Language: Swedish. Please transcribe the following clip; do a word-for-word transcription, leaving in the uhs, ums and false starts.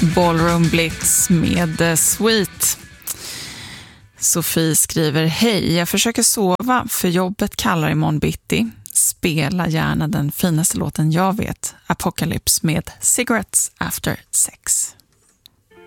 Ballroom Blitz med Sweet. Sofie skriver: hej, jag försöker sova för jobbet kallar imorgon bitti. Spela gärna den finaste låten jag vet, Apocalypse med Cigarettes After Sex.